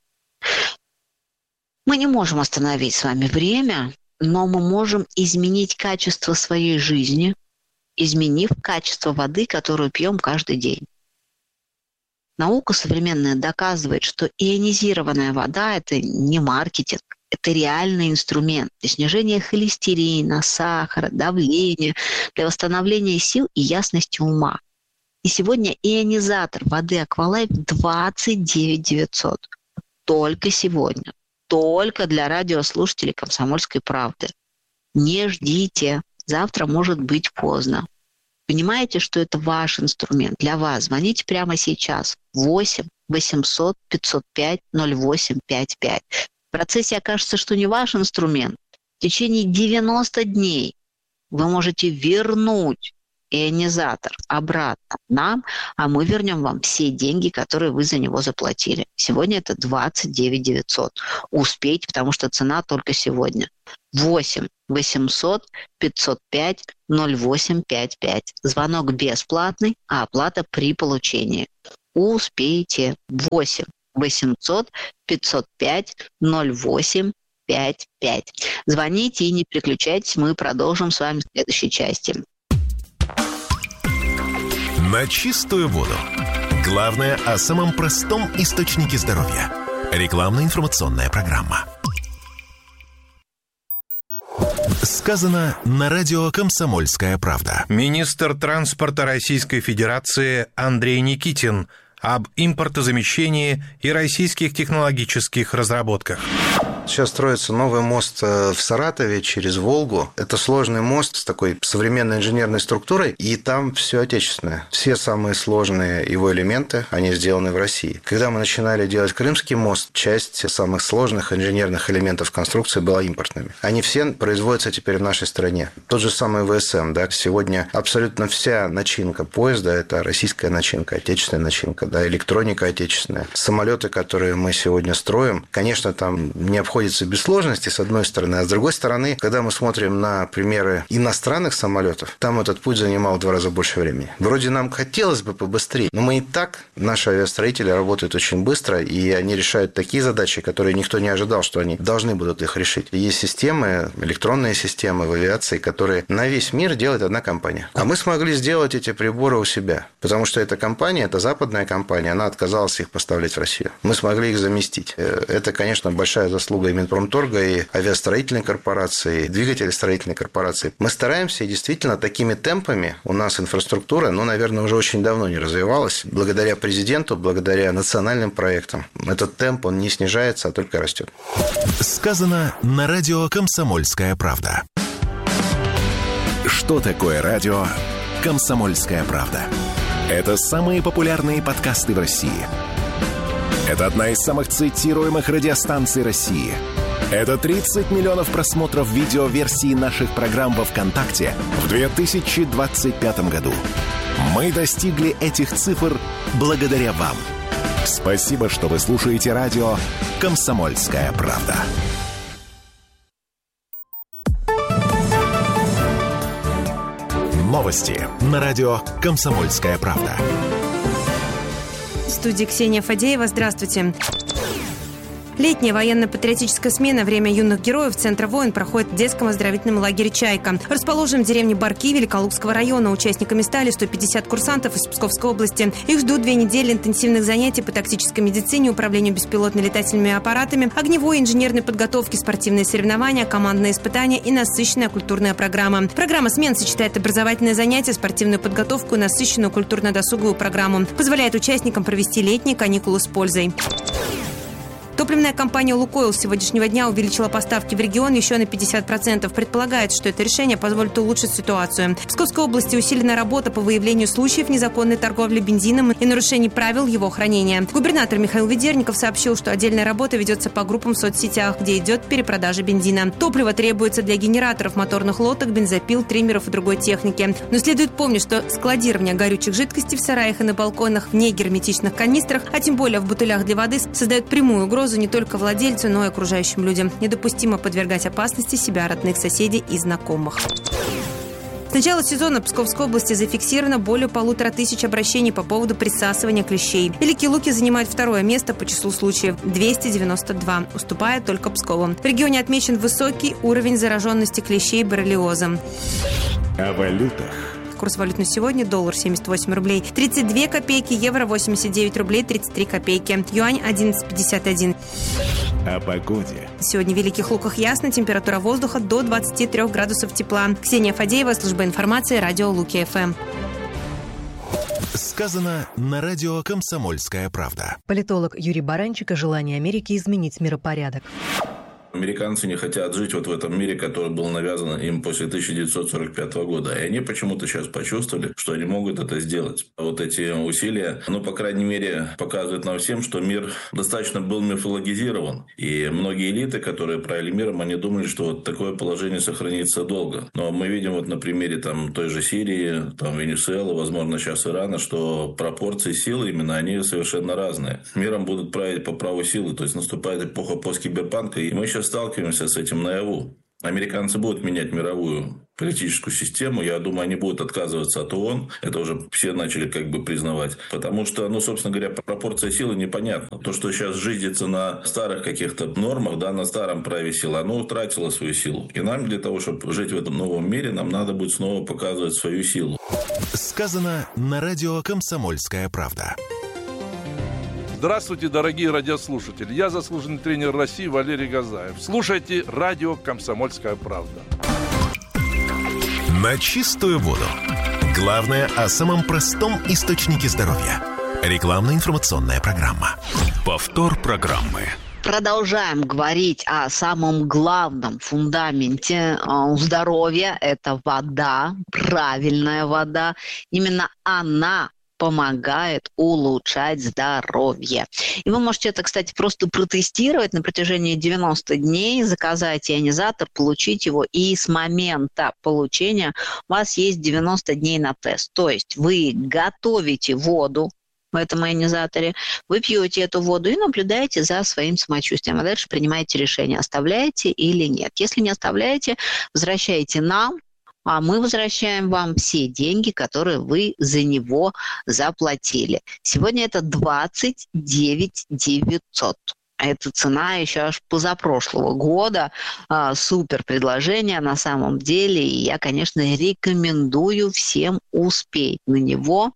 Мы не можем остановить с вами время, но мы можем изменить качество своей жизни, изменив качество воды, которую пьем каждый день. Наука современная доказывает, что ионизированная вода – это не маркетинг, это реальный инструмент для снижения холестерина, сахара, давления, для восстановления сил и ясности ума. И сегодня ионизатор воды Aqualife двадцать девять девятьсот. Только сегодня. Только для радиослушателей «Комсомольской правды». Не ждите, завтра может быть поздно. Понимаете, что это ваш инструмент для вас? Звоните прямо сейчас. восемь восемьсот пятьсот пять ноль восемь пять пять. В процессе окажется, что не ваш инструмент. В течение девяноста дней вы можете вернуть ионизатор обратно нам, а мы вернем вам все деньги, которые вы за него заплатили. Сегодня это двадцать девять девятьсот. Успейте, потому что цена только сегодня. восемь восемьсот пятьсот пять ноль восемь пять пять. Звонок бесплатный, а оплата при получении. Успейте. восемь восемьсот пятьсот пять ноль восемь пять пять. Звоните и не переключайтесь, мы продолжим с вами в следующей части. На чистую воду. Главное о самом простом источнике здоровья. Рекламно-информационная программа. Сказано на радио «Комсомольская правда». Министр транспорта Российской Федерации Андрей Никитин об импортозамещении и российских технологических разработках. Сейчас строится новый мост в Саратове через Волгу. Это сложный мост с такой современной инженерной структурой, и там все отечественное. Все самые сложные его элементы, они сделаны в России. Когда мы начинали делать Крымский мост, часть самых сложных инженерных элементов конструкции была импортными. Они все производятся теперь в нашей стране. Тот же самый вэ эс эм, да, сегодня абсолютно вся начинка поезда – это российская начинка, отечественная начинка, да, электроника отечественная. Самолеты, которые мы сегодня строим, конечно, там не обходится без сложности, с одной стороны, а с другой стороны, когда мы смотрим на примеры иностранных самолетов, там этот путь занимал в два раза больше времени. Вроде нам хотелось бы побыстрее, но мы и так, наши авиастроители работают очень быстро, и они решают такие задачи, которые никто не ожидал, что они должны будут их решить. Есть системы, электронные системы в авиации, которые на весь мир делает одна компания. А мы смогли сделать эти приборы у себя, потому что эта компания, это западная компания, она отказалась их поставлять в Россию. Мы смогли их заместить. Это, конечно, большая заслуга и Минпромторга, и авиастроительной корпорации, и двигателестроительной корпорации. Мы стараемся, и действительно, такими темпами у нас инфраструктура, ну, наверное, уже очень давно не развивалась. Благодаря президенту, благодаря национальным проектам. Этот темп, он не снижается, а только растет. Сказано на радио «Комсомольская правда». Что такое радио «Комсомольская правда»? Это самые популярные подкасты в России. Это одна из самых цитируемых радиостанций России. Это тридцать миллионов просмотров видеоверсии наших программ во ВКонтакте в две тысячи двадцать пятом году. Мы достигли этих цифр благодаря вам. Спасибо, что вы слушаете радио «Комсомольская правда». Новости на радио «Комсомольская правда». В студии Ксения Фадеева. Здравствуйте. Летняя военно-патриотическая смена «Время юных героев» Центра войн проходит в детском оздоровительном лагере «Чайка». Расположен в деревне Барки Великолукского района. Участниками стали сто пятьдесят курсантов из Псковской области. Их ждут две недели интенсивных занятий по тактической медицине, управлению беспилотными летательными аппаратами, огневой и инженерной подготовки, спортивные соревнования, командные испытания и насыщенная культурная программа. Программа смен сочетает образовательные занятия, спортивную подготовку и насыщенную культурно-досуговую программу. Позволяет участникам провести летние каникулы с пользой. Топливная компания «Лукойл» с сегодняшнего дня увеличила поставки в регион еще на пятьдесят процентов. Предполагается, что это решение позволит улучшить ситуацию. В Псковской области усилена работа по выявлению случаев незаконной торговли бензином и нарушений правил его хранения. Губернатор Михаил Ведерников сообщил, что отдельная работа ведется по группам в соцсетях, где идет перепродажа бензина. Топливо требуется для генераторов, моторных лодок, бензопил, триммеров и другой техники. Но следует помнить, что складирование горючих жидкостей в сараях и на балконах в негерметичных канистрах, а тем более в бутылях для воды, создает прямую угрозу не только владельцу, но и окружающим людям. Недопустимо подвергать опасности себя, родных, соседей и знакомых. С начала сезона в Псковской области зафиксировано более полутора тысяч обращений по поводу присасывания клещей. Великие Луки занимает второе место по числу случаев – двести девяносто два, уступая только Пскову. В регионе отмечен высокий уровень зараженности клещей боррелиозом. О валютах. Курс валют на сегодня: доллар семьдесят восемь рублей тридцать две копейки, евро восемьдесят девять рублей тридцать три копейки, юань одиннадцать пятьдесят один. О погоде. Сегодня в Великих Луках ясно, температура воздуха до двадцати трёх градусов тепла. Ксения Фадеева, служба информации, радио Луки-ФМ. Сказано на радио «Комсомольская правда». Политолог Юрий Баранчик о желании Америки изменить миропорядок. Американцы не хотят жить вот в этом мире, который был навязан им после тысяча девятьсот сорок пятого года. И они почему-то сейчас почувствовали, что они могут это сделать. Вот эти усилия, ну, по крайней мере, показывают нам всем, что мир достаточно был мифологизирован. И многие элиты, которые правили миром, они думали, что вот такое положение сохранится долго. Но мы видим вот на примере там, той же Сирии, там, Венесуэлы, возможно, сейчас Ирана, что пропорции силы именно, они совершенно разные. Миром будут править по праву силы. То есть наступает эпоха посткиберпанка, и мы сейчас сталкиваемся с этим наяву. Американцы будут менять мировую политическую систему. Я думаю, они будут отказываться от ООН. Это уже все начали как бы признавать. Потому что, ну, собственно говоря, пропорция силы непонятна. То, что сейчас жизнится на старых каких-то нормах, да, на старом праве силы, оно утратило свою силу. И нам для того, чтобы жить в этом новом мире, нам надо будет снова показывать свою силу. Сказано на радио «Комсомольская правда». Здравствуйте, дорогие радиослушатели. Я заслуженный тренер России Валерий Газаев. Слушайте радио «Комсомольская правда». На чистую воду. Главное о самом простом источнике здоровья. Рекламно-информационная программа. Повтор программы. Продолжаем говорить о самом главном фундаменте здоровья. Это вода, правильная вода. Именно она помогает улучшать здоровье. И вы можете это, кстати, просто протестировать на протяжении девяноста дней, заказать ионизатор, получить его, и с момента получения у вас есть девяносто дней на тест. То есть вы готовите воду в этом ионизаторе, вы пьете эту воду и наблюдаете за своим самочувствием, а дальше принимаете решение, оставляете или нет. Если не оставляете, возвращаете нам, а мы возвращаем вам все деньги, которые вы за него заплатили. Сегодня это двадцать девять тысяч девятьсот. Это цена еще аж позапрошлого года. А, супер предложение на самом деле. И я, конечно, рекомендую всем успеть на него,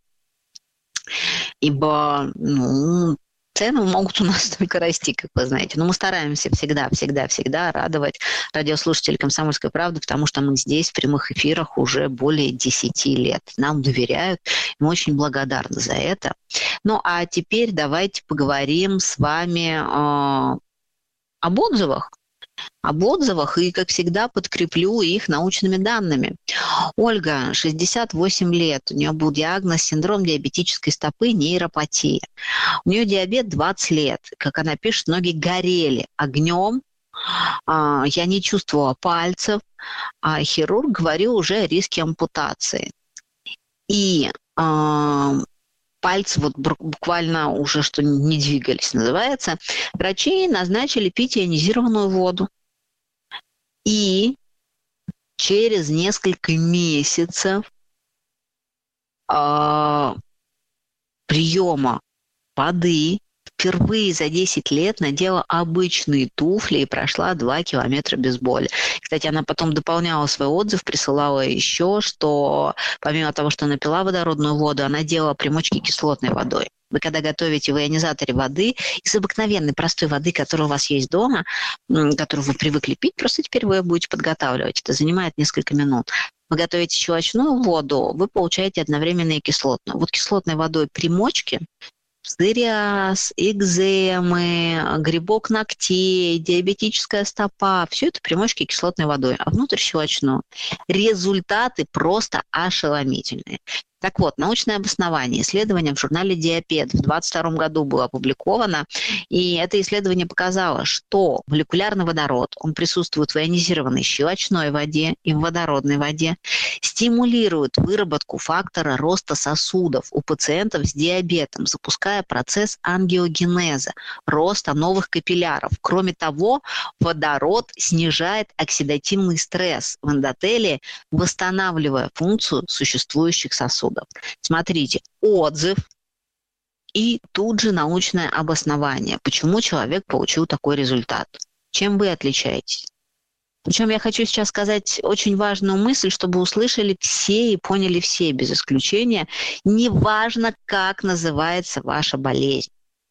ибо, ну, цены могут у нас только расти, как вы знаете. Но мы стараемся всегда, всегда, всегда радовать радиослушателей «Комсомольской правды», потому что мы здесь в прямых эфирах уже более десяти лет. Нам доверяют, и мы очень благодарны за это. Ну, а теперь давайте поговорим с вами э, об отзывах. Об отзывах и, как всегда, подкреплю их научными данными. Ольга, шестьдесят восемь лет, у нее был диагноз синдром диабетической стопы, нейропатия. У нее диабет двадцать лет. Как она пишет, ноги горели огнем, я не чувствовала пальцев, а хирург говорил уже о риске ампутации. И пальцы вот буквально уже что не двигались, называется. Врачи назначили пить ионизированную воду. И через несколько месяцев э, приема воды впервые за десять лет надела обычные туфли и прошла два километра без боли. Кстати, она потом дополняла свой отзыв, присылала еще, что помимо того, что она пила водородную воду, она делала примочки кислотной водой. Вы когда готовите в ионизаторе воды, из обыкновенной простой воды, которая у вас есть дома, которую вы привыкли пить, просто теперь вы ее будете подготавливать. Это занимает несколько минут. Вы готовите щелочную воду, вы получаете одновременно и кислотную. Вот кислотной водой примочки Псориаз, экземы, грибок ногтей, диабетическая стопа – все это примочки кислотной водой, а внутрищелочную. Результаты просто ошеломительные. Так вот, научное обоснование. Исследование в журнале «Диапед» в двадцать втором году было опубликовано, и это исследование показало, что молекулярный водород, он присутствует в ионизированной щелочной воде и в водородной воде, стимулирует выработку фактора роста сосудов у пациентов с диабетом, запуская процесс ангиогенеза, роста новых капилляров. Кроме того, водород снижает оксидативный стресс в эндотелии, восстанавливая функцию существующих сосудов. Смотрите, отзыв и тут же научное обоснование, почему человек получил такой результат. Чем вы отличаетесь? Причем я хочу сейчас сказать очень важную мысль, чтобы услышали все и поняли все, без исключения. Неважно, как называется ваша болезнь.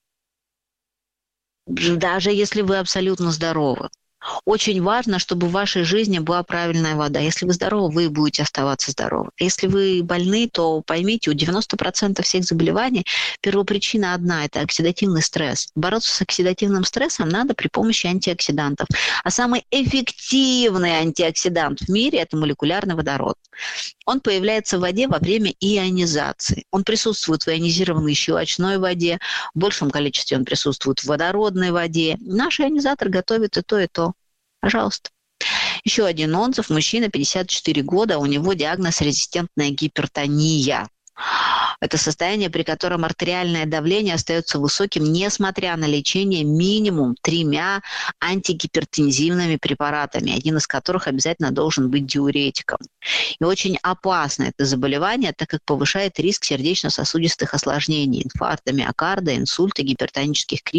Даже если вы абсолютно здоровы. Очень важно, чтобы в вашей жизни была правильная вода. Если вы здоровы, вы будете оставаться здоровы. Если вы больны, то поймите, у девяноста процентов всех заболеваний первопричина одна – это оксидативный стресс. Бороться с оксидативным стрессом надо при помощи антиоксидантов. А самый эффективный антиоксидант в мире – это молекулярный водород. Он появляется в воде во время ионизации. Он присутствует в ионизированной щелочной воде, в большем количестве он присутствует в водородной воде. Наш ионизатор готовит и то, и то. Пожалуйста. Еще один отзыв. Мужчина, пятьдесят четыре года, у него диагноз резистентная гипертония. Это состояние, при котором артериальное давление остается высоким, несмотря на лечение минимум тремя антигипертензивными препаратами, один из которых обязательно должен быть диуретиком. И очень опасно это заболевание, так как повышает риск сердечно-сосудистых осложнений, инфаркта миокарда, инсульта, гипертонических кризисов,